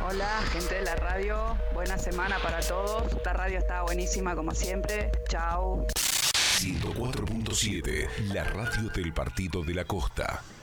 Hola, gente de la radio. Buena semana para todos. Esta radio está buenísima como siempre. Chau. 104.7, la radio del Partido de la Costa.